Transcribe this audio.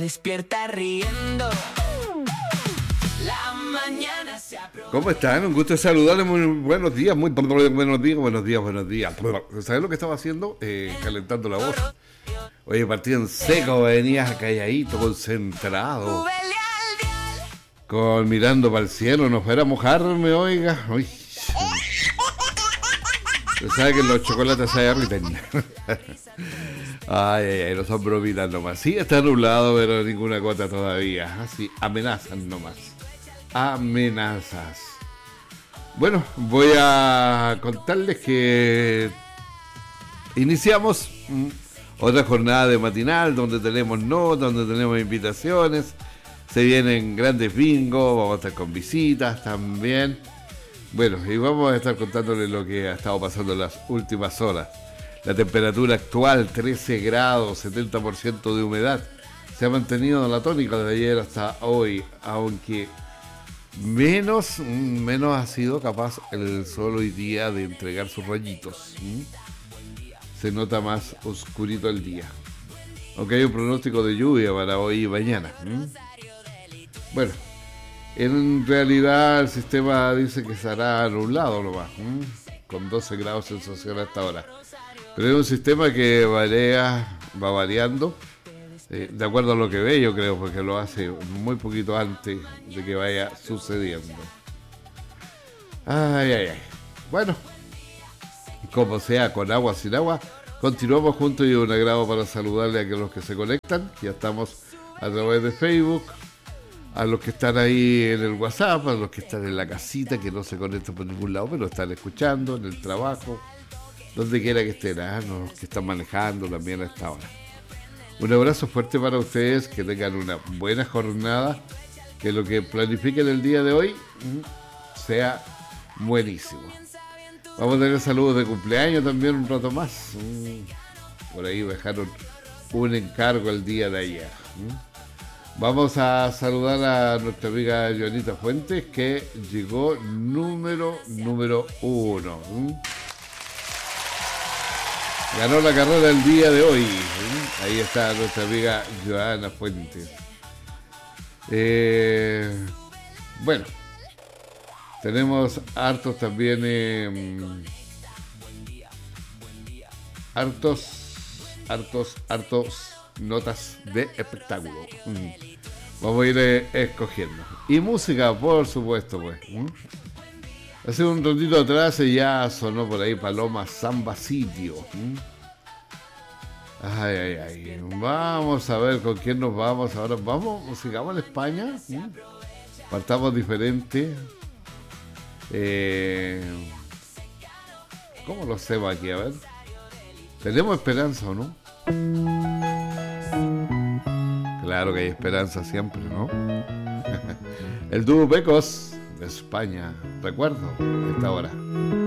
despierta riendo. La mañana se aprovecha. ¿Cómo están? Un gusto saludarles. Muy buenos días, buenos días. ¿Sabes lo que estaba haciendo? Calentando la voz. Oye, partí en seco, venías calladito, concentrado. Con mirando para el cielo, no fuera a mojarme, oiga. Uy. Se sabe que los chocolates se derriten. Ay, no son bromitas nomás. Sí, está nublado, pero ninguna gota todavía. Así, amenazan nomás. Amenazas. Bueno, voy a contarles que iniciamos otra jornada de matinal donde tenemos notas, donde tenemos invitaciones. Se vienen grandes bingos, vamos a estar con visitas también. Bueno, y vamos a estar contándoles lo que ha estado pasando en las últimas horas. La temperatura actual, 13 grados, 70% de humedad. Se ha mantenido en la tónica desde ayer hasta hoy, aunque menos ha sido capaz el sol hoy día de entregar sus rayitos. Se nota más oscurito el día. Aunque hay un pronóstico de lluvia para hoy y mañana. Bueno, en realidad el sistema dice que estará nublado nomás, con 12 grados de sensación hasta ahora. Pero es un sistema que va variando, de acuerdo a lo que ve, yo creo, porque lo hace muy poquito antes de que vaya sucediendo. Ay. Bueno, como sea, con agua, sin agua, continuamos juntos y un agrado para saludarle a los que se conectan. Ya estamos a través de Facebook, a los que están ahí en el WhatsApp, a los que están en la casita, que no se conectan por ningún lado, pero están escuchando, en el trabajo, donde quiera que estén, los que están manejando también a esta hora. Un abrazo fuerte para ustedes, que tengan una buena jornada, que lo que planifiquen el día de hoy sea buenísimo. Vamos a tener saludos de cumpleaños también un rato más. Por ahí me dejaron un encargo el día de ayer. Vamos a saludar a nuestra amiga Joanita Fuentes, que llegó número 1. Ganó la carrera el día de hoy. Ahí está nuestra amiga Joana Fuentes. Bueno, tenemos hartos también. Hartos notas de espectáculo. Vamos a ir escogiendo. Y música, por supuesto, pues. Hace un ratito atrás ya sonó por ahí Paloma Samba Sitio. Ay. Vamos a ver con quién nos vamos ahora. Sigamos en España. Partamos diferente. ¿Cómo lo hacemos aquí? A ver. ¿Tenemos esperanza o no? Claro que hay esperanza siempre, ¿no? El dúo Pecos de España, recuerdo, a esta hora.